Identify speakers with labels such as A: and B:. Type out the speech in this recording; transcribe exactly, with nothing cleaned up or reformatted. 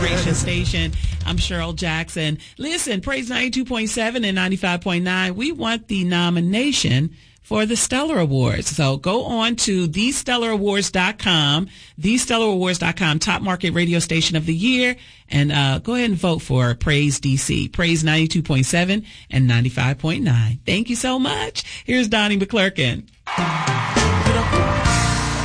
A: inspiration station. I'm Cheryl Jackson. Listen, Praise ninety-two point seven and ninety-five point nine. We want the nomination for the Stellar Awards. So go on to the stellar awards dot com, the stellar awards dot com, Top Market Radio Station of the Year, and uh, go ahead and vote for Praise D C, Praise ninety-two point seven and ninety-five point nine. Thank you so much. Here's Donnie McClurkin.